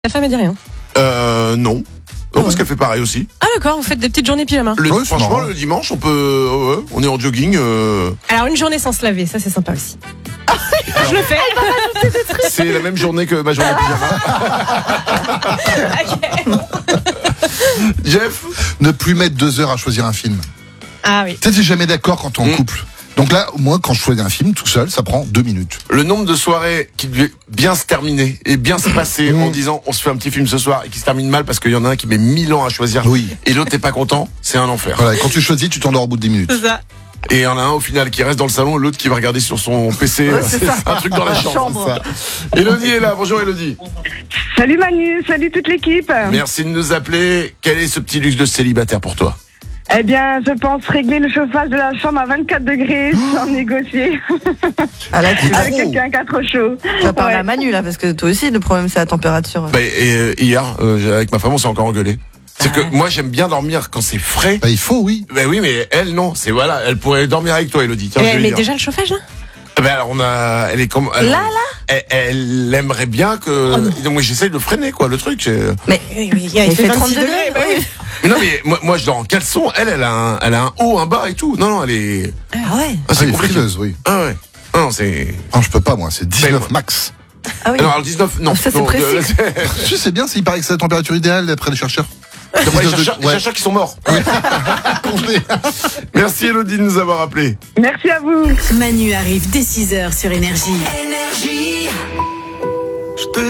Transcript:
Ta femme a dit rien. Non. Non, parce qu'elle fait pareil aussi. Ah d'accord, vous faites des petites journées pyjama. Franchement, le dimanche, on peut, on est en jogging. Alors une journée sans se laver, ça c'est sympa aussi. Je le fais. C'est la même journée que ma journée pyjama. Jeff, Ne plus mettre 2 heures à choisir un film. Ah oui. Tu sais, t'es jamais d'accord quand t'es en couple. Donc là, moi, quand je choisis un film tout seul, ça prend 2 minutes. le nombre de soirées qui devaient bien se terminer et bien se passer en disant on se fait un petit film ce soir et qui se termine mal parce qu'il y en a un qui met 1000 ans à choisir Oui. et l'autre n'est pas content, c'est un enfer. Voilà, et quand tu choisis, tu t'endors au bout de 10 minutes. C'est ça. Et il y en a un au final qui reste dans le salon et l'autre qui va regarder sur son PC. C'est un truc dans la chambre. Ça. Elodie est là, bonjour Elodie. Salut Manu, salut toute l'équipe. Merci de nous appeler. Quel est ce petit luxe de célibataire pour toi? Eh bien, je pense régler le chauffage de la chambre à 24 degrés sans négocier Ah là, tu avec quelqu'un qui a trop chaud. vas parler Ouais. à Manu là, parce que toi aussi le problème c'est la température. Bah, et hier, avec ma femme, on s'est encore engueulé. C'est que moi j'aime bien dormir quand c'est frais. Bah, il faut, oui. Ben oui, mais elle non. C'est voilà, elle pourrait dormir avec toi, Elodie. Tiens, Et je vais elle lui met dire. déjà le chauffage là. Ben alors elle est comme. Elle aimerait bien que. Donc moi j'essaye de freiner quoi, le truc. Mais Il fait 30 degrés. oui. Mais non mais moi je dors en caleçon. Elle a un haut, un bas et tout. Non, elle est. Ah ouais. Ah, C'est compliqué. frileuse, oui. Ah ouais. Non c'est. Non, je peux pas, moi. C'est 19 moi- max. Ah oui. Alors le 19 non. Ça, c'est non, précis. Je sais bien, il paraît que c'est la température idéale d'après les chercheurs. D'après les 19 chercheurs, ouais. les chercheurs qui sont morts. Merci Elodie de nous avoir appelés. Merci à vous. Manu arrive dès 6h sur Énergie.